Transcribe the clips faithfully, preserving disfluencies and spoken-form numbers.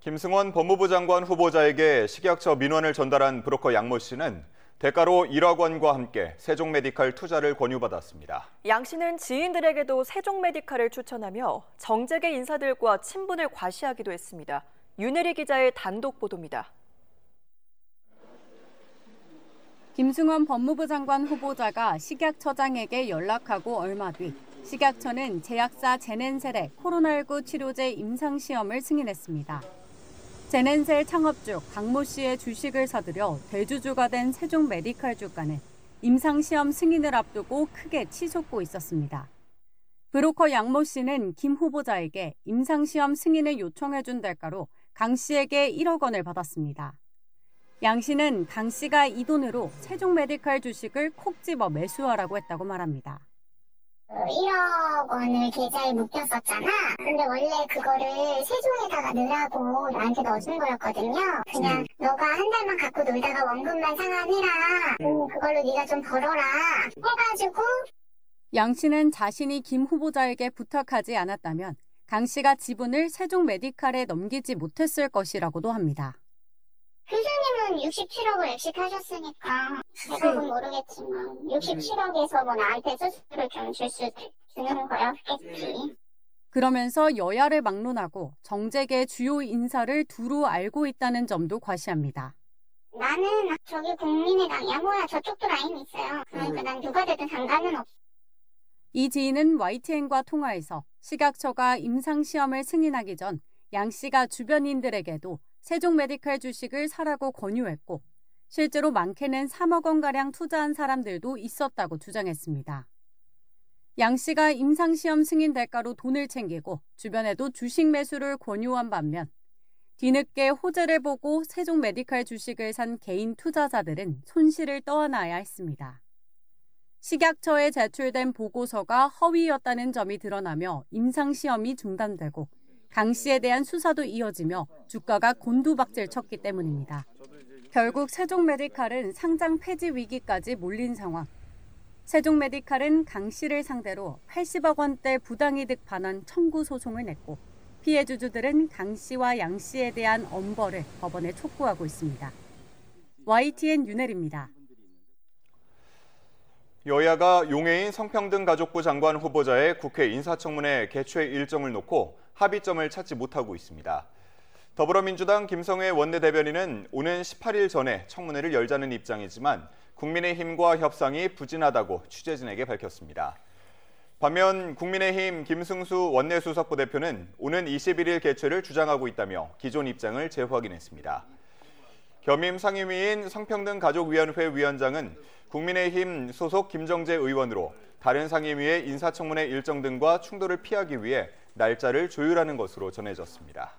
김승원 법무부 장관 후보자에게 식약처 민원을 전달한 브로커 양모 씨는 대가로 일억 원과 함께 세종메디칼 투자를 권유받았습니다. 양 씨는 지인들에게도 세종메디칼을 추천하며 정재계 인사들과 친분을 과시하기도 했습니다. 윤혜리 기자의 단독 보도입니다. 김승원 법무부 장관 후보자가 식약처장에게 연락하고 얼마 뒤 식약처는 제약사 제넨셀의 코로나십구 치료제 임상시험을 승인했습니다. 제넨셀 창업주 강모 씨의 주식을 사들여 대주주가 된 세종메디칼 주가는 임상시험 승인을 앞두고 크게 치솟고 있었습니다. 브로커 양모 씨는 김 후보자에게 임상시험 승인을 요청해준 대가로 강 씨에게 일억 원을 받았습니다. 양 씨는 강 씨가 이 돈으로 세종메디칼 주식을 콕 집어 매수하라고 했다고 말합니다. 일억 원을 계좌에 묶였었잖아. 근데 원래 그거를 세종에다가 넣으라고 나한테 넣어준 거였거든요. 그냥 음. 너가 한 달만 갖고 놀다가 원금만 상환해라. 음, 그걸로 네가 좀 벌어라. 해가지고. 양 씨는 자신이 김 후보자에게 부탁하지 않았다면 강 씨가 지분을 세종메디칼에 넘기지 못했을 것이라고도 합니다. 교수님은 육십칠억을 엑식하셨으니까 백억은 모르겠지만 육십칠억에서 뭐 나한테 수수료를 좀 줄 수 주는 거였겠지. 그러면서 여야를 막론하고 정재계 주요 인사를 두루 알고 있다는 점도 과시합니다. 나는 저기 국민의당이야 뭐야 저쪽도 라인 있어요. 그러니까 난 누가 되든 상관은 없어. 이 지인은 와이티엔과 통화에서 식약처가 임상시험을 승인하기 전 양 씨가 주변인들에게도 세종메디칼 주식을 사라고 권유했고 실제로 많게는 삼억 원가량 투자한 사람들도 있었다고 주장했습니다. 양 씨가 임상시험 승인 대가로 돈을 챙기고 주변에도 주식 매수를 권유한 반면 뒤늦게 호재를 보고 세종메디칼 주식을 산 개인 투자자들은 손실을 떠안아야 했습니다. 식약처에 제출된 보고서가 허위였다는 점이 드러나며 임상시험이 중단되고 강 씨에 대한 수사도 이어지며 주가가 곤두박질 쳤기 때문입니다. 결국 세종메디칼은 상장 폐지 위기까지 몰린 상황. 세종메디칼은 강 씨를 상대로 팔십억 원대 부당이득 반환 청구 소송을 냈고 피해 주주들은 강 씨와 양 씨에 대한 엄벌을 법원에 촉구하고 있습니다. 와이티엔 윤혜리입니다. 여야가 용해인 성평등가족부 장관 후보자의 국회 인사청문회 개최 일정을 놓고 합의점을 찾지 못하고 있습니다. 더불어민주당 김성회 원내대변인은 오는 십팔 일 전에 청문회를 열자는 입장이지만 국민의힘과 협상이 부진하다고 취재진에게 밝혔습니다. 반면 국민의힘 김승수 원내수석부 대표는 오는 이십일 일 개최를 주장하고 있다며 기존 입장을 재확인했습니다. 겸임 상임위인 성평등가족위원회 위원장은 국민의힘 소속 김정재 의원으로 다른 상임위의 인사청문회 일정 등과 충돌을 피하기 위해 날짜를 조율하는 것으로 전해졌습니다.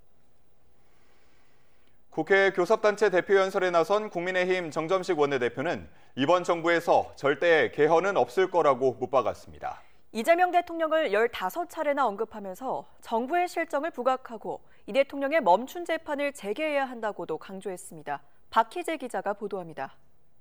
국회 교섭단체 대표연설에 나선 국민의힘 정점식 원내대표는 이번 정부에서 절대 개헌은 없을 거라고 못 박았습니다. 이재명 대통령을 열다섯 차례나 언급하면서 정부의 실정을 부각하고 이 대통령의 멈춘 재판을 재개해야 한다고도 강조했습니다. 박희재 기자가 보도합니다.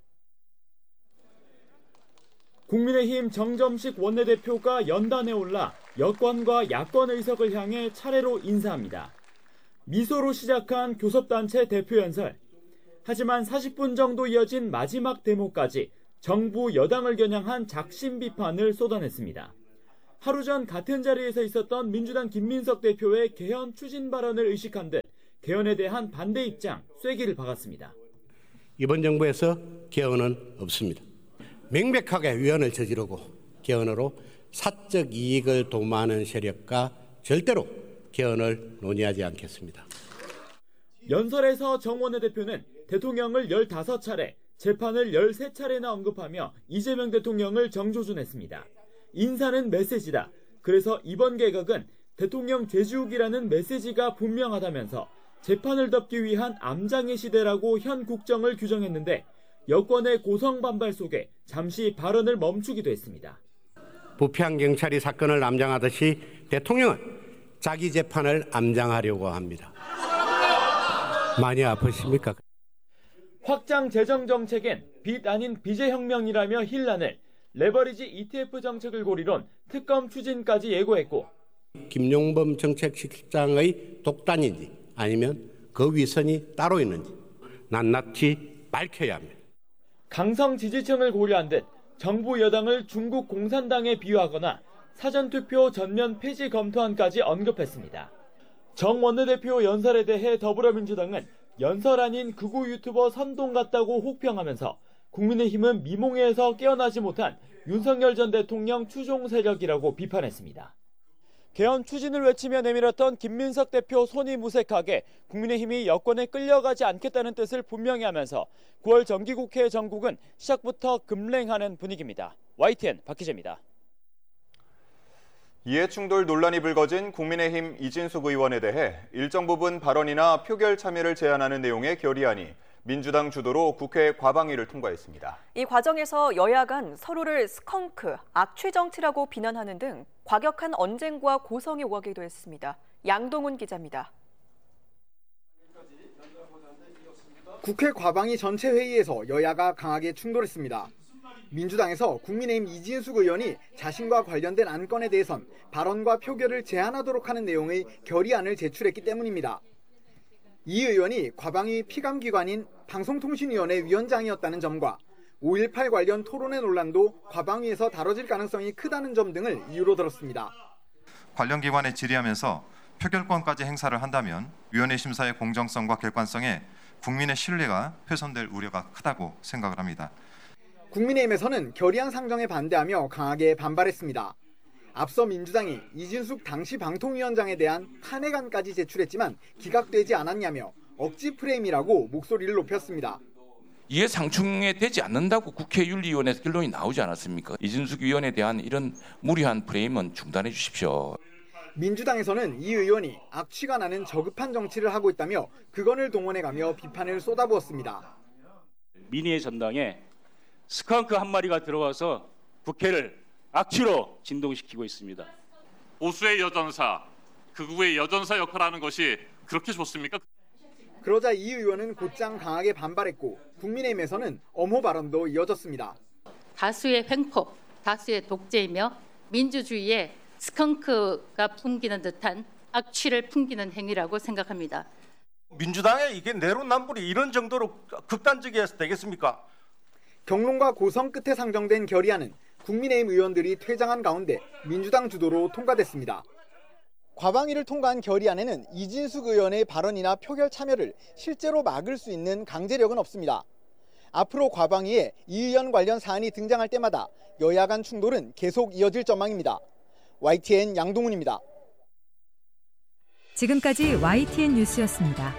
국민의힘 정점식 원내대표가 연단에 올라 여권과 야권 의석을 향해 차례로 인사합니다. 미소로 시작한 교섭단체 대표연설. 하지만 사십 분 정도 이어진 마지막 대목까지 정부 여당을 겨냥한 작심 비판을 쏟아냈습니다. 하루 전 같은 자리에서 있었던 민주당 김민석 대표의 개헌 추진 발언을 의식한 듯 개헌에 대한 반대 입장 쐐기를 박았습니다. 이번 정부에서 개헌은 없습니다. 명백하게 위헌을 저지르고 개헌으로 사적 이익을 도모하는 세력과 절대로 개헌을 논의하지 않겠습니다. 연설에서 정 원내대표는 대통령을 열다섯 차례, 재판을 열세 차례나 언급하며 이재명 대통령을 정조준했습니다. 인사는 메시지다. 그래서 이번 개각은 대통령 죄지우기라는 메시지가 분명하다면서 재판을 덮기 위한 암장의 시대라고 현 국정을 규정했는데 여권의 고성 반발 속에 잠시 발언을 멈추기도 했습니다. 부패한 경찰이 사건을 암장하듯이 대통령은 자기 재판을 암장하려고 합니다. 많이 아프십니까? 확장 재정 정책엔 빚 아닌 빚의 혁명이라며 힐난을, 레버리지 이티에프 정책을 고리론 특검 추진까지 예고했고 김용범 정책실장의 독단인지 아니면 그 위선이 따로 있는지 낱낱이 밝혀야 합니다. 강성 지지층을 고려한 듯 정부 여당을 중국 공산당에 비유하거나 사전투표 전면 폐지 검토안까지 언급했습니다. 정 원내대표 연설에 대해 더불어민주당은 연설 아닌 극우 유튜버 선동 같다고 혹평하면서 국민의힘은 미몽에서 깨어나지 못한 윤석열 전 대통령 추종 세력이라고 비판했습니다. 개헌 추진을 외치며 내밀었던 김민석 대표 손이 무색하게 국민의힘이 여권에 끌려가지 않겠다는 뜻을 분명히 하면서 구월 정기국회 정국은 시작부터 금랭하는 분위기입니다. 와이티엔 박희재입니다. 이해충돌 논란이 불거진 국민의힘 이진숙 의원에 대해 일정 부분 발언이나 표결 참여를 제한하는 내용의 결의안이 민주당 주도로 국회 과방위를 통과했습니다. 이 과정에서 여야 간 서로를 스컹크, 악취 정치라고 비난하는 등 과격한 언쟁과 고성이 오가기도 했습니다. 양동훈 기자입니다. 국회 과방위 전체 회의에서 여야가 강하게 충돌했습니다. 민주당에서 국민의힘 이진숙 의원이 자신과 관련된 안건에 대해선 발언과 표결을 제한하도록 하는 내용의 결의안을 제출했기 때문입니다. 이 의원이 과방위 피감기관인 방송통신위원회 위원장이었다는 점과 오일팔 관련 토론회 논란도 과방위에서 다뤄질 가능성이 크다는 점 등을 이유로 들었습니다. 관련 기관에 질의하면서 표결권까지 행사를 한다면 위원회 심사의 공정성과 객관성에 국민의 신뢰가 훼손될 우려가 크다고 생각을 합니다. 국민의힘에서는 결의안 상정에 반대하며 강하게 반발했습니다. 앞서 민주당이 이진숙 당시 방통위원장에 대한 탄핵안까지 제출했지만 기각되지 않았냐며 억지 프레임이라고 목소리를 높였습니다. 이해상충에 되지 않는다고 국회윤리위원회에서 결론이 나오지 않았습니까? 이진숙 위원에 대한 이런 무리한 프레임은 중단해 주십시오. 민주당에서는 이 의원이 악취가 나는 저급한 정치를 하고 있다며 그건을 동원해가며 비판을 쏟아부었습니다. 민의의 전당에 스컹크 한 마리가 들어와서 국회를 악취로 진동시키고 있습니다. 보수의 여전사, 극우의 여전사 역할하는 것이 그렇게 좋습니까? 그러자 이 의원은 곧장 강하게 반발했고 국민의힘에서는 엄호 발언도 이어졌습니다. 다수의 횡포, 다수의 독재이며 민주주의에 스컹크가 풍기는 듯한 악취를 풍기는 행위라고 생각합니다. 민주당의 이게 내로남불이 이런 정도로 극단적이어서 되겠습니까? 경론과 고성 끝에 상정된 결의안은 국민의힘 의원들이 퇴장한 가운데 민주당 주도로 통과됐습니다. 과방위를 통과한 결의안에는 이진숙 의원의 발언이나 표결 참여를 실제로 막을 수 있는 강제력은 없습니다. 앞으로 과방위에 이 의원 관련 사안이 등장할 때마다 여야 간 충돌은 계속 이어질 전망입니다. 와이티엔 양동훈입니다. 지금까지 와이티엔 뉴스였습니다.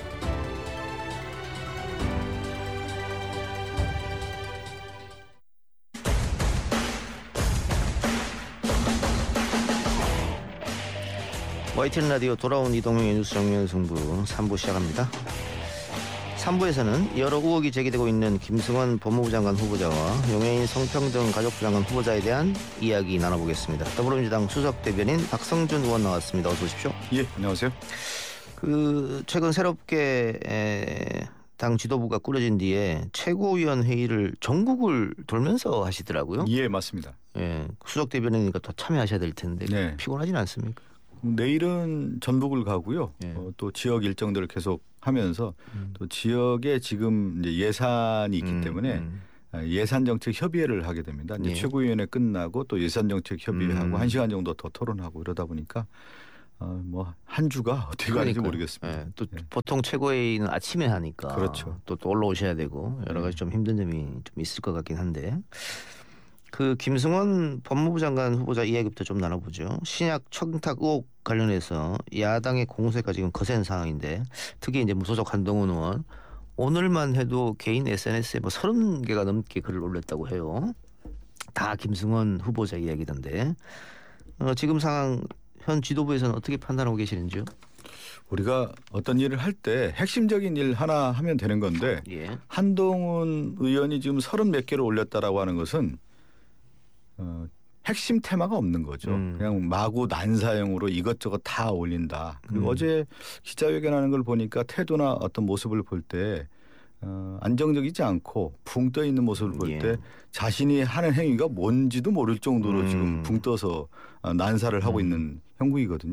와이티엔 라디오 돌아온 이동형의 뉴스 정면 승부 삼 부 시작합니다. 삼 부에서는 여러 의혹이 제기되고 있는 김승원 법무부 장관 후보자와 용해인 성평등 가족부 장관 후보자에 대한 이야기 나눠보겠습니다. 더불어민주당 수석 대변인 박성준 의원 나왔습니다. 어서 오십시오. 예, 안녕하세요. 그 최근 새롭게 에, 당 지도부가 꾸려진 뒤에 최고위원 회의를 전국을 돌면서 하시더라고요. 예, 맞습니다. 예, 수석 대변인이니까 더 참여하셔야 될 텐데 네. 피곤하진 않습니까? 내일은 전북을 가고요. 예. 어, 또 지역 일정들을 계속 하면서 음. 또 지역에 지금 이제 예산이 있기 음, 때문에 음. 예산 정책 협의회를 하게 됩니다. 이제 예. 최고위원회 끝나고 또 예산 정책 협의회하고 음. 한 시간 정도 더 토론하고 이러다 보니까 어, 뭐 한 주가 어떻게 가는지 모르겠습니다. 예. 또 예. 보통 최고회의는 아침에 하니까 그렇죠. 또, 또 올라오셔야 되고 여러 가지 좀 힘든 점이 좀 있을 것 같긴 한데. 그 김승원 법무부 장관 후보자 이야기부터 좀 나눠보죠. 신약 청탁 의혹 관련해서 야당의 공세가 지금 거센 상황인데 특히 이제 무소속 한동훈 의원 오늘만 해도 개인 에스엔에스에 뭐 서른 개가 넘게 글을 올렸다고 해요. 다 김승원 후보자 이야기던데 어, 지금 상황 현 지도부에서는 어떻게 판단하고 계시는지요? 우리가 어떤 일을 할 때 핵심적인 일 하나 하면 되는 건데 예. 한동훈 의원이 지금 서른 몇 개를 올렸다라고 하는 것은 어, 핵심 테마가 없는 거죠. 음. 그냥 마구 난사형으로 이것저것 다 올린다. 그리고 음. 어제 기자회견하는 걸 보니까 태도나 어떤 모습을 볼 때 어, 안정적이지 않고 붕 떠 있는 모습을 볼 때 예. 자신이 하는 행위가 뭔지도 모를 정도로 음. 지금 붕 떠서 난사를 하고 음. 있는 형국이거든요.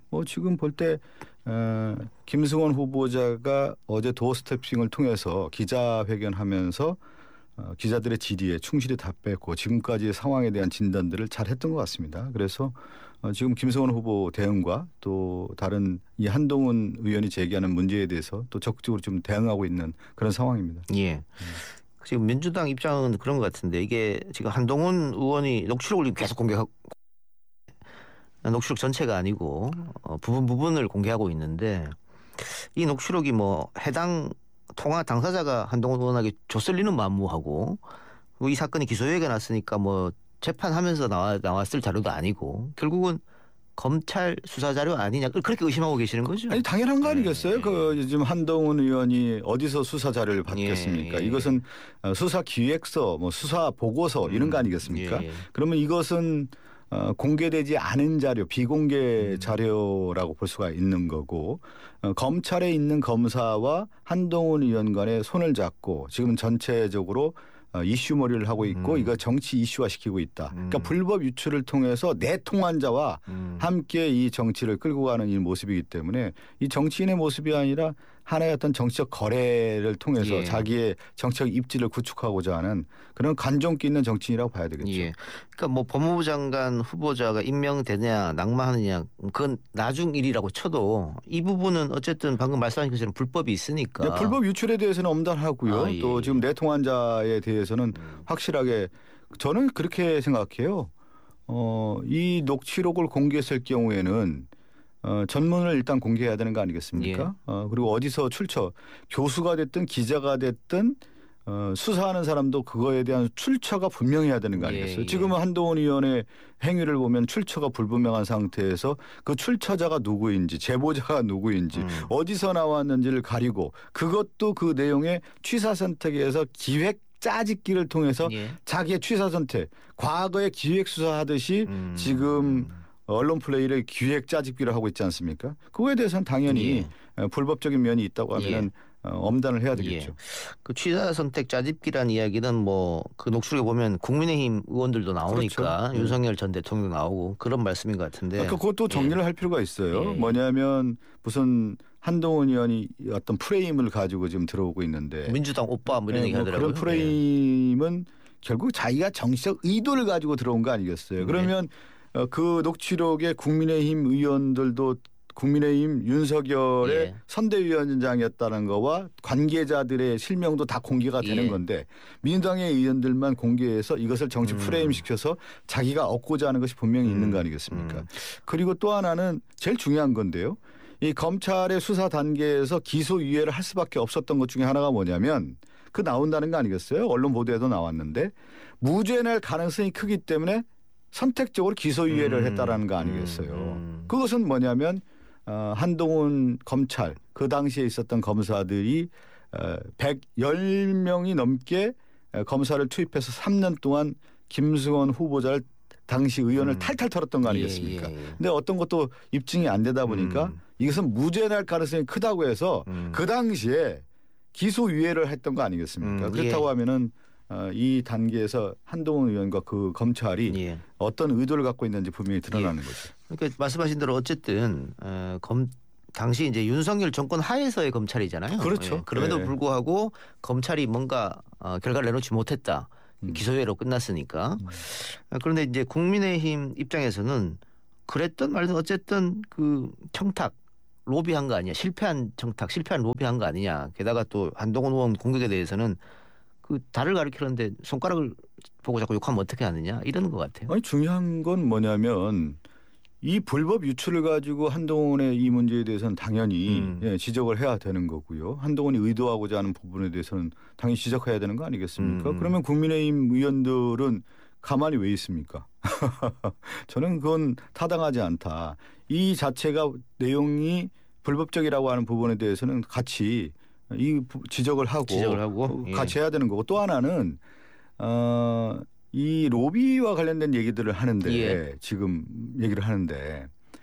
뭐 지금 볼 때 어, 김승원 후보자가 어제 도어 스태핑을 통해서 기자회견하면서 어, 기자들의 질의에 충실히 답했고 지금까지의 상황에 대한 진단들을 잘 했던 것 같습니다. 그래서 어, 지금 김승원 후보 대응과 또 다른 이 한동훈 의원이 제기하는 문제에 대해서 또 적극적으로 좀 대응하고 있는 그런 상황입니다. 예. 음. 지금 민주당 입장은 그런 것 같은데 이게 지금 한동훈 의원이 녹취록을 계속 공개하고 녹취록 전체가 아니고 어, 부분 부분을 공개하고 있는데 이 녹취록이 뭐 해당 통화 당사자가 한동훈 의원에게 줬을 리는 만무하고 이 사건이 기소유예가 났으니까 뭐 재판하면서 나와, 나왔을 자료도 아니고 결국은 검찰 수사 자료 아니냐 그렇게 의심하고 계시는 거죠? 아니 당연한 거 아니겠어요? 네. 그 지금 한동훈 의원이 어디서 수사 자료를 받겠습니까? 예, 예. 이것은 수사 기획서, 뭐 수사 보고서 음, 이런 거 아니겠습니까? 예, 예. 그러면 이것은 어, 공개되지 않은 자료, 비공개 음. 자료라고 볼 수가 있는 거고 어, 검찰에 있는 검사와 한동훈 의원 간에 손을 잡고 지금 전체적으로 어, 이슈몰이를 하고 있고 음. 이거 정치 이슈화시키고 있다. 음. 그러니까 불법 유출을 통해서 내통한자와 음. 함께 이 정치를 끌고 가는 이 모습이기 때문에 이 정치인의 모습이 아니라 하나의 어떤 정치적 거래를 통해서 예. 자기의 정치적 입지를 구축하고자 하는 그런 관종기 있는 정치인이라고 봐야 되겠죠. 예. 그러니까 뭐 법무부 장관 후보자가 임명되냐 낙마하느냐 그건 나중 일이라고 쳐도 이 부분은 어쨌든 방금 말씀하신 것처럼 불법이 있으니까. 네, 불법 유출에 대해서는 엄단하고요. 아, 예. 또 지금 내통한자에 대해서는 음. 확실하게 저는 그렇게 생각해요. 어, 이 녹취록을 공개했을 경우에는 어, 전문을 일단 공개해야 되는 거 아니겠습니까? 예. 어, 그리고 어디서 출처, 교수가 됐든 기자가 됐든 어, 수사하는 사람도 그거에 대한 출처가 분명해야 되는 거 아니겠어요? 예, 예. 지금은 한동훈 의원의 행위를 보면 출처가 불분명한 상태에서 그 출처자가 누구인지 제보자가 누구인지 음. 어디서 나왔는지를 가리고 그것도 그 내용의 취사 선택에서 기획 짜집기를 통해서 예. 자기의 취사 선택, 과거에 기획 수사하듯이 음. 지금 언론 플레이를 기획 짜집기를 하고 있지 않습니까? 그거에 대해서는 당연히 예. 불법적인 면이 있다고 하면 예. 엄단을 해야 되겠죠. 예. 그 취사 선택 짜집기란 이야기는 뭐 그 녹취록에 보면 국민의힘 의원들도 나오니까 그렇죠. 윤석열 전 대통령도 나오고 그런 말씀인 것 같은데. 그러니까 그것도 정리를 예. 할 필요가 있어요. 예. 뭐냐면 무슨 한동훈 의원이 어떤 프레임을 가지고 지금 들어오고 있는데 민주당 오빠 뭐 이런 네, 얘기 하더라고요. 그런 프레임은 예. 결국 자기가 정치적 의도를 가지고 들어온 거 아니겠어요. 그러면 예. 어, 그 녹취록에 국민의힘 의원들도 국민의힘 윤석열의 예. 선대위원장이었다는 거와 관계자들의 실명도 다 공개가 되는 예. 건데 민주당의 의원들만 공개해서 이것을 정치 프레임시켜서 음. 자기가 얻고자 하는 것이 분명히 음. 있는 거 아니겠습니까? 음. 그리고 또 하나는 제일 중요한 건데요. 이 검찰의 수사 단계에서 기소유예를 할 수밖에 없었던 것 중에 하나가 뭐냐면 그 나온다는 거 아니겠어요? 언론 보도에도 나왔는데 무죄 날 가능성이 크기 때문에 선택적으로 기소유예를 음, 했다라는 거 아니겠어요. 음. 그것은 뭐냐면 어, 한동훈 검찰 그 당시에 있었던 검사들이 어, 백십 명이 넘게 검사를 투입해서 삼 년 동안 김승원 후보자를 당시 의원을 음. 탈탈 털었던 거 아니겠습니까? 예, 예, 예. 근데 어떤 것도 입증이 안 되다 보니까 음. 이것은 무죄 날 가능성이 크다고 해서 음. 그 당시에 기소유예를 했던 거 아니겠습니까? 음, 그렇다고 예. 하면은 어, 이 단계에서 한동훈 의원과 그 검찰이 예. 어떤 의도를 갖고 있는지 분명히 드러나는 예. 거죠. 그러니까 말씀하신 대로 어쨌든 어, 검 당시 이제 윤석열 정권 하에서의 검찰이잖아요. 그렇죠. 예. 그럼에도 예. 불구하고 검찰이 뭔가 어, 결과를 내놓지 못했다. 음. 기소유예로 끝났으니까. 음. 그런데 이제 국민의힘 입장에서는 그랬던 말든 어쨌든 그 청탁 로비한 거 아니냐. 실패한 청탁, 실패한 로비한 거 아니냐. 게다가 또 한동훈 의원 공격에 대해서는 그 달을 가리키는데 손가락을 보고 자꾸 욕하면 어떻게 하느냐 이러는 것 같아요. 아니 중요한 건 뭐냐면 이 불법 유출을 가지고 한동훈의 이 문제에 대해서는 당연히 음. 예, 지적을 해야 되는 거고요. 한동훈이 의도하고자 하는 부분에 대해서는 당연히 지적해야 되는 거 아니겠습니까? 음. 그러면 국민의힘 의원들은 가만히 왜 있습니까? 저는 그건 타당하지 않다. 이 자체가 내용이 불법적이라고 하는 부분에 대해서는 같이 이 지적을 하고, 지적을 하고 같이 예. 해야 되는 거고 또 하나는 어, 이 로비와 관련된 얘기들을 하는데 예. 지금 얘기를 하는데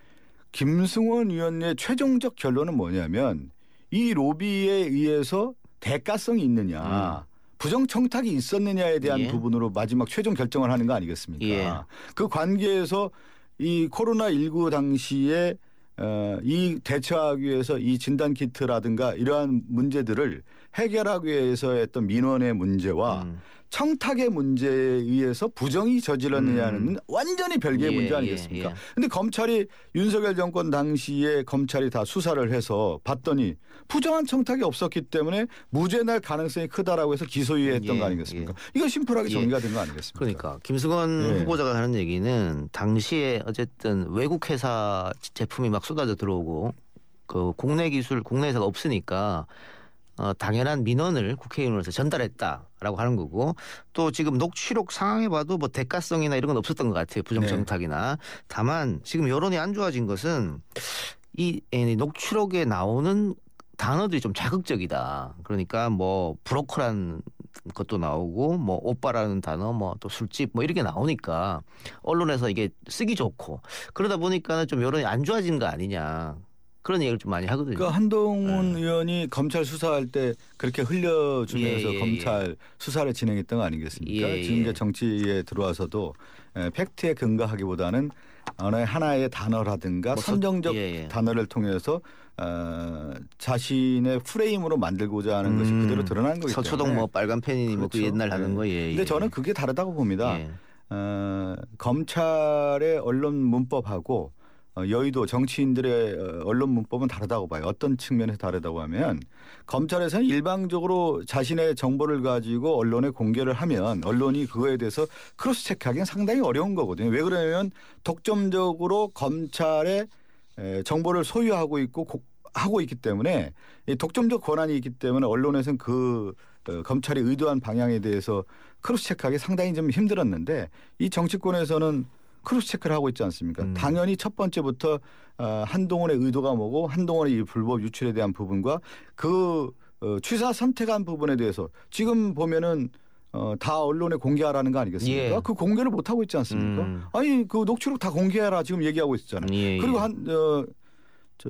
김승원 의원의 최종적 결론은 뭐냐면 이 로비에 의해서 대가성이 있느냐 음. 부정청탁이 있었느냐에 대한 예. 부분으로 마지막 최종 결정을 하는 거 아니겠습니까? 예. 그 관계에서 이 코로나십구 당시에 어, 이 대처하기 위해서 이 진단 키트라든가 이러한 문제들을 해결하기 위해서 했던 민원의 문제와 음. 청탁의 문제에 의해서 부정이 저질렀느냐는 음. 완전히 별개의 예, 문제 아니겠습니까? 그런데 예, 예. 검찰이 윤석열 정권 당시에 검찰이 다 수사를 해서 봤더니 부정한 청탁이 없었기 때문에 무죄 날 가능성이 크다라고 해서 기소유예했던 예, 거 아니겠습니까? 예. 이거 심플하게 정리가 예. 된 거 아니겠습니까? 그러니까 김승원 예. 후보자가 하는 얘기는 당시에 어쨌든 외국 회사 제품이 막 쏟아져 들어오고 그 국내 기술 국내 회사가 없으니까 어, 당연한 민원을 국회의원으로서 전달했다라고 하는 거고 또 지금 녹취록 상황에 봐도 뭐 대가성이나 이런 건 없었던 것 같아요. 부정청탁이나. 네. 다만 지금 여론이 안 좋아진 것은 이 녹취록에 나오는 단어들이 좀 자극적이다. 그러니까 뭐 브로커라는 것도 나오고 뭐 오빠라는 단어 뭐 또 술집 뭐 이렇게 나오니까 언론에서 이게 쓰기 좋고 그러다 보니까는 좀 여론이 안 좋아진 거 아니냐. 그런 얘기를 좀 많이 하거든요. 그러니까 한동훈 네. 의원이 검찰 수사할 때 그렇게 흘려주면서 예, 예, 검찰 예. 수사를 진행했던 거 아니겠습니까? 예, 예. 지금 이제 정치에 들어와서도 팩트에 근거하기보다는 어느 하나의 단어라든가 뭐 선정적 예, 예. 단어를 통해서 어, 자신의 프레임으로 만들고자 하는 음, 것이 그대로 드러난 거기 때문에. 서초동 뭐 빨간 펜이 그렇죠. 뭐 그 옛날 하는 거. 예, 근데 예. 저는 그게 다르다고 봅니다. 예. 어, 검찰의 언론 문법하고 여의도 정치인들의 언론 문법은 다르다고 봐요. 어떤 측면에서 다르다고 하면 검찰에서는 일방적으로 자신의 정보를 가지고 언론에 공개를 하면 언론이 그거에 대해서 크로스 체크하기는 상당히 어려운 거거든요. 왜 그러냐면 독점적으로 검찰의 정보를 소유하고 있고 하고 있기 때문에 독점적 권한이 있기 때문에 언론에서는 그 검찰이 의도한 방향에 대해서 크로스 체크하기 상당히 좀 힘들었는데 이 정치권에서는 크로스 체크를 하고 있지 않습니까? 음. 당연히 첫 번째부터 어, 한동훈의 의도가 뭐고 한동훈의 이 불법 유출에 대한 부분과 그 어, 취사 선택한 부분에 대해서 지금 보면은 어, 다 언론에 공개하라는 거 아니겠습니까? 예. 그 공개를 못 하고 있지 않습니까? 음. 아니 그 녹취록 다 공개하라 지금 얘기하고 있잖아요. 예, 그리고 한 어, 저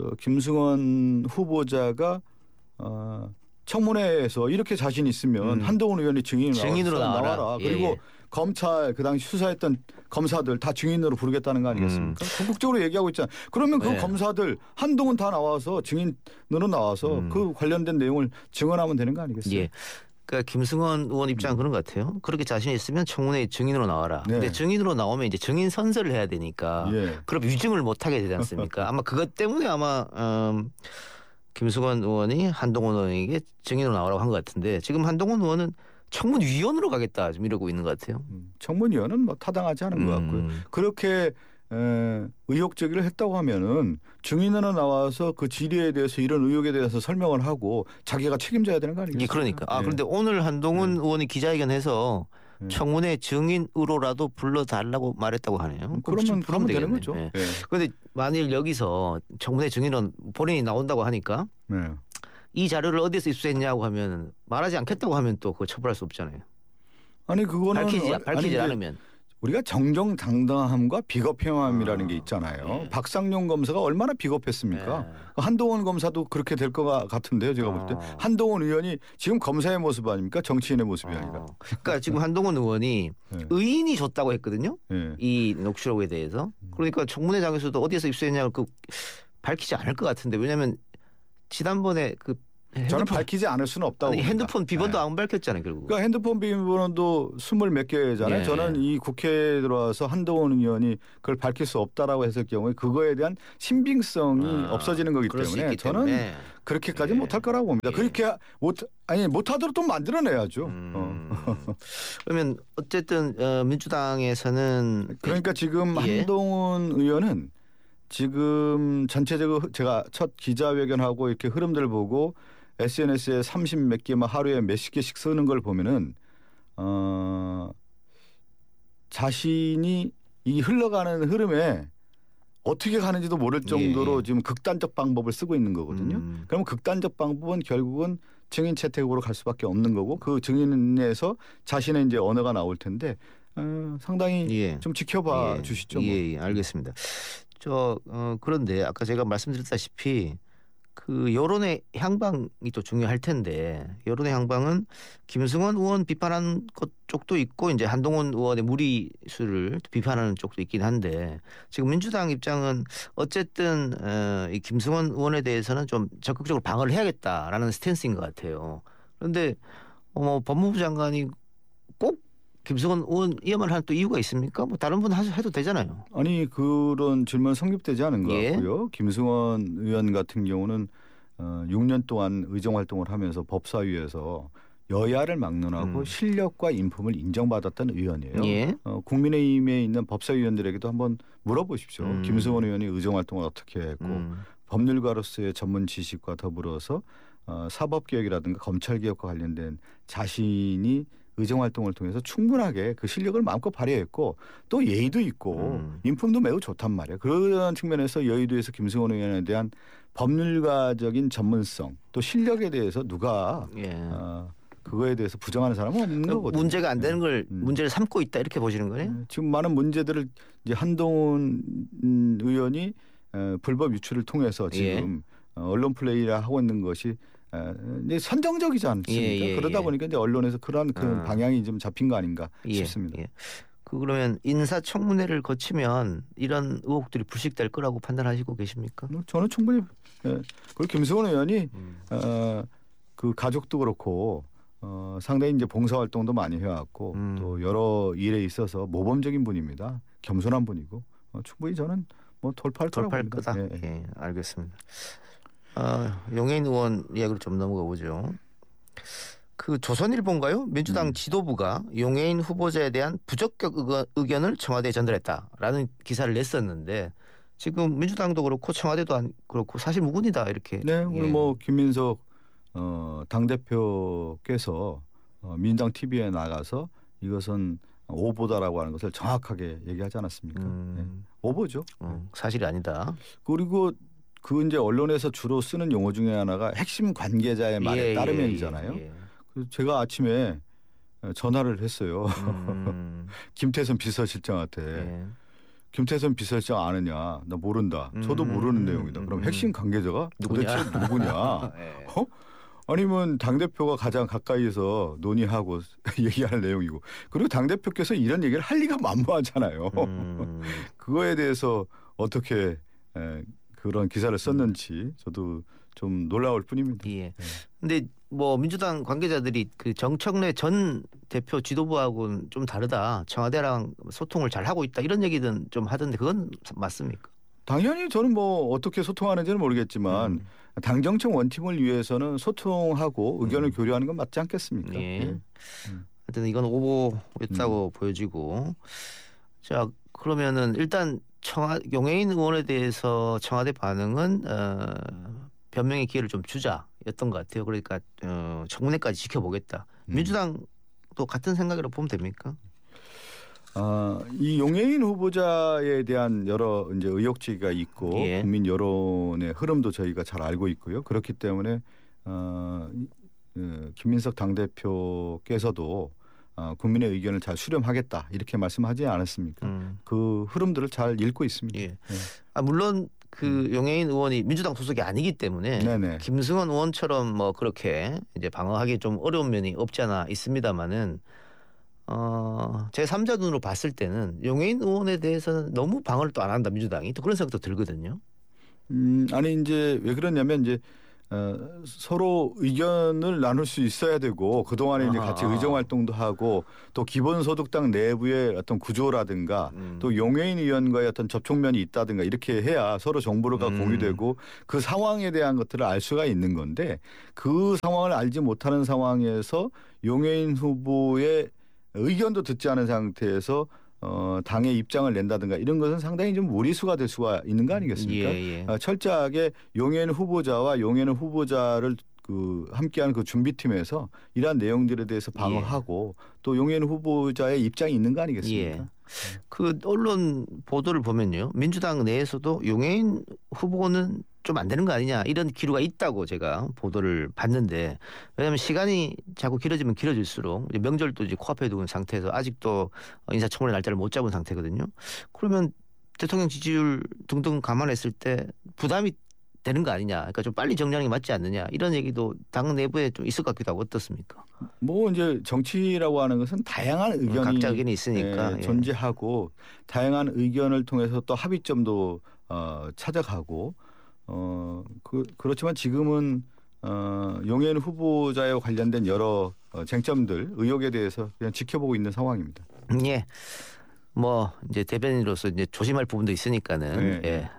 김승원 후보자가 어, 청문회에서 이렇게 자신 있으면 음. 한동훈 의원이 증인으로, 증인으로 나와라. 나와라. 그리고 예. 검찰 그 당시 수사했던 검사들 다 증인으로 부르겠다는 거 아니겠습니까? 음. 적극적으로 얘기하고 있잖아요. 그러면 그 네. 검사들 한동훈 다 나와서 증인으로 나와서 음. 그 관련된 내용을 증언하면 되는 거 아니겠어요? 예. 그러니까 김승원 의원 입장은 음. 그런 것 같아요. 그렇게 자신 있으면 청문회에 증인으로 나와라. 네. 근데 증인으로 나오면 이제 증인 선서를 해야 되니까 예. 그럼 유증을 못 하게 되지 않습니까? 아마 그것 때문에 아마 음, 김승원 의원이 한동훈 의원에게 증인으로 나오라고 한 것 같은데 지금 한동훈 의원은 청문위원으로 가겠다 좀 이러고 있는 것 같아요. 음, 청문위원은 뭐 타당하지 않은 음. 것 같고요. 그렇게 에, 의혹 제기를 했다고 하면은 증인으로 나와서 그 질의에 대해서 이런 의혹에 대해서 설명을 하고 자기가 책임져야 되는 거 아니겠어요? 예, 그러니까. 아, 그런데 네. 오늘 한동훈 네. 의원이 기자회견해서 네. 청문회 증인으로라도 불러달라고 말했다고 하네요. 음, 그러면 그러면 되는 거죠. 그런데 네. 만일 여기서 청문회 증인은 본인이 나온다고 하니까 네. 이 자료를 어디서 입수했냐고 하면 말하지 않겠다고 하면 또 그거 처벌할 수 없잖아요. 아니 그거는 밝히지, 밝히지 아니, 않으면. 우리가 정정당당함과 비겁행함이라는 아, 게 있잖아요. 네. 박상용 검사가 얼마나 비겁했습니까? 네. 한동훈 검사도 그렇게 될 것 같은데요. 제가 볼 때. 아. 한동훈 의원이 지금 검사의 모습 아닙니까? 정치인의 모습이 아. 아니라. 그러니까 지금 한동훈 의원이 네. 의인이 줬다고 했거든요. 네. 이 녹취록에 대해서. 그러니까 청문회장에서도 어디에서 입수했냐고 그 밝히지 않을 것 같은데 왜냐하면 지난번에 그 저는 밝히지 않을 수는 없다고 아니, 봅니다. 핸드폰 비번도 네. 안 밝혔잖아요. 결국. 그러니까 핸드폰 비번도 스물 몇 개잖아요. 예. 저는 이 국회에 들어와서 한동훈 의원이 그걸 밝힐 수 없다라고 했을 경우에 그거에 대한 신빙성이 아, 없어지는 거기 때문에 저는 때문에. 그렇게까지 예. 못할 거라고 봅니다. 예. 그렇게 못 아니 못하도록 또 만들어내야죠. 음. 어. 그러면 어쨌든 어, 민주당에서는 그러니까 지금 예. 한동훈 의원은 지금 전체적으로 제가 첫 기자회견하고 이렇게 흐름들을 보고 에스엔에스에 삼십 몇 개만 하루에 몇십 개씩 쓰는 걸 보면은 어 자신이 이 흘러가는 흐름에 어떻게 가는지도 모를 정도로 예. 지금 극단적 방법을 쓰고 있는 거거든요. 음. 그러면 극단적 방법은 결국은 증인 채택으로 갈 수밖에 없는 거고 그 증인에서 자신의 이제 언어가 나올 텐데 어, 상당히 예. 좀 지켜봐 예. 주시죠. 예, 예, 알겠습니다. 저 어, 그런데 아까 제가 말씀드렸다시피 그 그 여론의 향방이 또 중요할 텐데 여론의 향방은 김승원 의원 비판하는 것 쪽도 있고 이제 한동훈 의원의 무리수를 비판하는 쪽도 있긴 한데 지금 민주당 입장은 어쨌든 어, 이 김승원 의원에 대해서는 좀 적극적으로 방어를 해야겠다라는 스탠스인 것 같아요. 그런데 어, 뭐 법무부 장관이 꼭 김승원 의원이야만 할 또 이유가 있습니까? 뭐 다른 분 해도 되잖아요. 아니 그런 질문 성립되지 않은 것 예. 같고요. 김승원 의원 같은 경우는 어, 육 년 동안 의정 활동을 하면서 법사위에서 여야를 막론하고 음. 실력과 인품을 인정받았던 의원이에요. 예. 어, 국민의힘에 있는 법사위원들에게도 한번 물어보십시오. 음. 김승원 의원이 의정 활동을 어떻게 했고 음. 법률가로서의 전문 지식과 더불어서 어, 사법개혁이라든가 검찰개혁과 관련된 자신이 의정활동을 통해서 충분하게 그 실력을 마음껏 발휘했고 또 예의도 있고 음. 인품도 매우 좋단 말이에요. 그런 측면에서 여의도에서 김승원 의원에 대한 법률가적인 전문성 또 실력에 대해서 누가 예. 어, 그거에 대해서 부정하는 사람은 없는 거거든요. 문제가 안 되는 걸 음. 문제를 삼고 있다 이렇게 보시는 거네요. 네, 지금 많은 문제들을 이제 한동훈 음, 의원이 에, 불법 유출을 통해서 지금 예. 어, 언론 플레이를 하고 있는 것이 에, 이제 선정적이지 않습니까? 예, 예, 그러다 예. 보니까 이제 언론에서 그러한 그 아. 방향이 좀 잡힌 거 아닌가 예, 싶습니다. 예. 그 그러면 인사청문회를 거치면 이런 의혹들이 불식될 거라고 판단하시고 계십니까? 저는 충분히 예. 그리고 김승원 의원이 음. 어, 그 가족도 그렇고 어, 상당히 이제 봉사활동도 많이 해왔고 음. 또 여러 일에 있어서 모범적인 분입니다. 겸손한 분이고 어, 충분히 저는 뭐 돌파할 거라고 돌파할 봅니다. 거다. 예, 예. 예, 알겠습니다. 아, 용해인 의원 이야기로 좀 넘어가 보죠. 그 조선일보인가요? 민주당 음. 지도부가 용해인 후보자에 대한 부적격 의거- 의견을 청와대에 전달했다라는 기사를 냈었는데 지금 민주당도 그렇고 청와대도 안 그렇고 사실 무근이다 이렇게. 네, 오늘 예. 뭐 김민석 어, 당대표께서 어, 민주당 티비에 나가서 이것은 오보다라고 하는 것을 정확하게 얘기하지 않았습니까? 음. 네. 오보죠. 어, 사실이 아니다. 그리고 그 이제 언론에서 주로 쓰는 용어 중에 하나가 핵심 관계자의 말에 예, 따르면이잖아요. 예, 예. 그래서 제가 아침에 전화를 했어요. 음. 김태선 비서실장한테. 예. 김태선 비서실장 아느냐? 나 모른다. 저도 음, 모르는 음, 내용이다. 음, 그럼 음. 핵심 관계자가 누구냐? 도대체 누구냐? 예. 어? 아니면 당대표가 가장 가까이서 논의하고 얘기하는 내용이고 그리고 당대표께서 이런 얘기를 할 리가 만무하잖아요. 음. 그거에 대해서 어떻게 에, 그런 기사를 썼는지 저도 좀 놀라울 뿐입니다. 예. 근데 뭐 민주당 관계자들이 그 정청래 전 대표 지도부하고는 좀 다르다. 청와대랑 소통을 잘 하고 있다. 이런 얘기는 좀 하던데 그건 맞습니까? 당연히 저는 뭐 어떻게 소통하는지는 모르겠지만 음. 당정청 원팀을 위해서는 소통하고 의견을 음. 교류하는 건 맞지 않겠습니까? 예. 예. 하여튼 이건 오보였다고 보여지고. 자, 그러면은 일단 청와 용해인 의원에 대해서 청와대 반응은 어, 변명의 기회를 좀 주자였던 것 같아요. 그러니까 어, 청문회까지 지켜보겠다. 음. 민주당도 같은 생각이라고 보면 됩니까? 아, 이 용해인 후보자에 대한 여러 이제 의혹 제기가 있고 예. 국민 여론의 흐름도 저희가 잘 알고 있고요. 그렇기 때문에 어, 어, 김민석 당대표께서도 어, 국민의 의견을 잘 수렴하겠다 이렇게 말씀하지 않았습니까? 음. 그 흐름들을 잘 읽고 있습니다. 예. 아, 물론 그 용해인 의원이 민주당 소속이 아니기 때문에 네네. 김승원 의원처럼 뭐 그렇게 이제 방어하기 좀 어려운 면이 없지 않아 있습니다만은 어, 제삼자 눈으로 봤을 때는 용해인 의원에 대해서는 너무 방어를 또 안 한다 민주당이 또 그런 생각도 들거든요. 음, 아니 이제 왜 그러냐면 이제 어, 서로 의견을 나눌 수 있어야 되고 그동안에 이제 아하. 같이 의정 활동도 하고 또 기본소득당 내부의 어떤 구조라든가 음. 또 용해인 의원과의 어떤 접촉면이 있다든가 이렇게 해야 서로 정보가 음. 공유되고 그 상황에 대한 것들을 알 수가 있는 건데 그 상황을 알지 못하는 상황에서 용해인 후보의 의견도 듣지 않은 상태에서 어, 당의 입장을 낸다든가 이런 것은 상당히 좀 무리수가 될 수가 있는 거 아니겠습니까? 예, 예. 어, 철저하게 용해인 후보자와 용해인 후보자를 그 함께하는 그 준비팀에서 이러한 내용들에 대해서 방어하고 또 용해인 후보자의 입장이 있는 거 아니겠습니까? 예. 그 언론 보도를 보면요, 민주당 내에서도 용해인 후보는 좀 안 되는 거 아니냐 이런 기류가 있다고 제가 보도를 봤는데 왜냐하면 시간이 자꾸 길어지면 길어질수록 이제 명절도 이제 코앞에 두은 상태에서 아직도 인사청문회 날짜를 못 잡은 상태거든요. 그러면 대통령 지지율 등등 감안했을 때 부담이 되는 거 아니냐. 그러니까 좀 빨리 정리하는 게 맞지 않느냐. 이런 얘기도 당 내부에 좀 있을 것 같기도 하고 어떻습니까? 뭐 이제 정치라고 하는 것은 다양한 의견이 각자 의견이 있으니까 예, 예. 존재하고 다양한 의견을 통해서 또 합의점도 어, 찾아가고 어, 그, 그렇지만 지금은 어, 용해인 후보자와 관련된 여러 어, 쟁점들 의혹에 대해서 그냥 지켜보고 있는 상황입니다. 예. 뭐 이제 대변인으로서 이제 조심할 부분도 있으니까는 네. 예.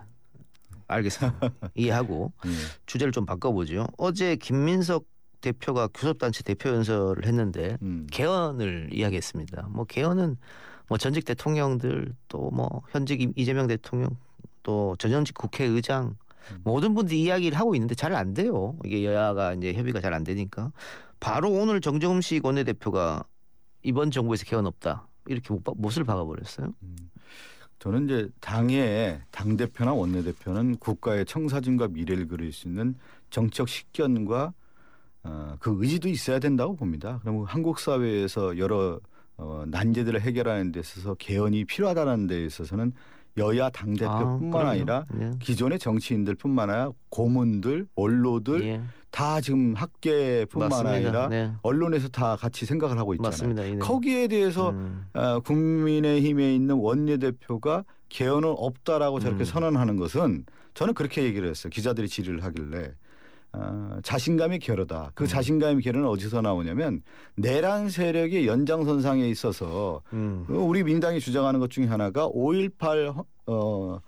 알겠습니다. 이해하고 예. 주제를 좀 바꿔보죠. 어제 김민석 대표가 교섭단체 대표 연설을 했는데 음. 개헌을 이야기했습니다. 뭐 개헌은 뭐 전직 대통령들 또 뭐 현직 이재명 대통령 또 전현직 국회의장 음. 모든 분들이 이야기를 하고 있는데 잘 안 돼요. 이게 여야가 이제 협의가 잘 안 되니까 바로 오늘 정정식 원내대표가 이번 정부에서 개헌 없다 이렇게 못을 박아버렸어요. 음. 저는 이제 당의 당 대표나 원내 대표는 국가의 청사진과 미래를 그릴 수 있는 정책 식견과 어, 그 의지도 있어야 된다고 봅니다. 그러면 한국 사회에서 여러 어, 난제들을 해결하는 데 있어서 개헌이 필요하다는 데 있어서는 여야 당 대표뿐만 아, 아니라 예. 기존의 정치인들뿐만 아니라 고문들, 원로들 예. 다 지금 학계뿐만 맞습니다. 아니라 네. 언론에서 다 같이 생각을 하고 있잖아요. 맞습니다. 네. 거기에 대해서 음. 어, 국민의힘에 있는 원내대표가 개헌은 없다라고 저렇게 음. 선언하는 것은 저는 그렇게 얘기를 했어요. 기자들이 질의를 하길래 어, 자신감의 결여다. 그 음. 자신감의 결여는 어디서 나오냐면 내란 세력의 연장선상에 있어서 음. 우리 민당이 주장하는 것 중에 하나가 오일팔 어,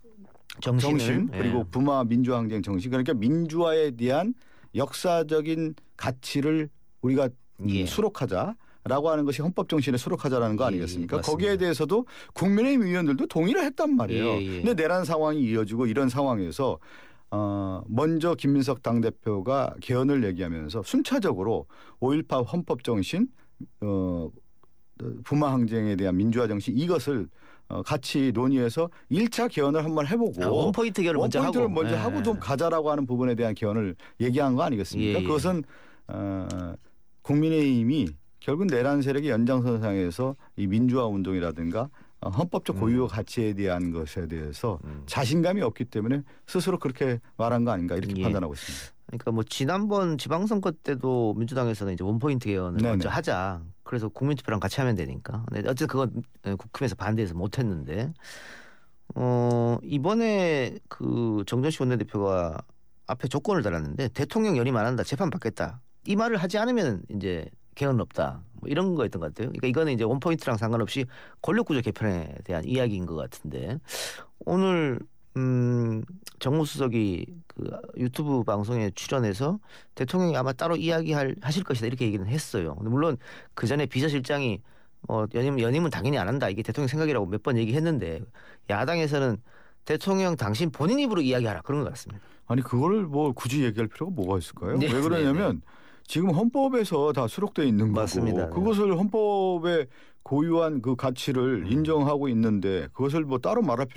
정신을, 정신 그리고 예. 부마 민주항쟁 정신 그러니까 민주화에 대한 역사적인 가치를 우리가 예. 수록하자라고 하는 것이 헌법 정신에 수록하자라는 거 아니겠습니까? 예, 거기에 맞습니다. 대해서도 국민의힘 의원들도 동의를 했단 말이에요. 예, 예. 근데 내란 상황이 이어지고 이런 상황에서 어, 먼저 김민석 당대표가 개헌을 얘기하면서 순차적으로 오일팔 헌법 정신 어, 부마 항쟁에 대한 민주화 정신 이것을 어, 같이 논의해서 일 차 개헌을 한번 해보고 아, 원포인트 개헌을 먼저 원포인트를 하고. 먼저 예. 하고 좀 가자라고 하는 부분에 대한 개헌을 얘기한 거 아니겠습니까? 예, 예. 그것은 어, 국민의힘이 결국 내란 세력의 연장선상에서 이 민주화 운동이라든가 어, 헌법적 고유 가치에 대한 것에 대해서 음. 자신감이 없기 때문에 스스로 그렇게 말한 거 아닌가 이렇게 예. 판단하고 있습니다. 그러니까 뭐 지난번 지방선거 때도 민주당에서는 이제 원포인트 개헌을 네네. 먼저 하자. 그래서 국민투표랑 같이 하면 되니까. 근데 어쨌든 그건 국힘에서 반대해서 못했는데 어 이번에 그 정전식 원내대표가 앞에 조건을 달았는데 대통령 연임 안 한다, 재판 받겠다. 이 말을 하지 않으면 이제 개헌은 없다. 뭐 이런 거였던 것 같아요. 그러니까 이거는 이제 원포인트랑 상관없이 권력구조 개편에 대한 이야기인 것 같은데 오늘 음, 정무수석이 그 유튜브 방송에 출연해서 대통령이 아마 따로 이야기할 하실 것이다 이렇게 얘기는 했어요. 근데 물론 그 전에 비서실장이 어, 연임 연임은 당연히 안 한다 이게 대통령 생각이라고 몇 번 얘기했는데 야당에서는 대통령 당신 본인 입으로 이야기하라 그런 것 같습니다. 아니 그걸 뭐 굳이 얘기할 필요가 뭐가 있을까요? 네, 왜 그러냐면 네, 지금 헌법에서 다 수록되어 있는 맞습니다. 거고 그것을 헌법의 고유한 그 가치를 인정하고 있는데 그것을 뭐 따로 말할 필요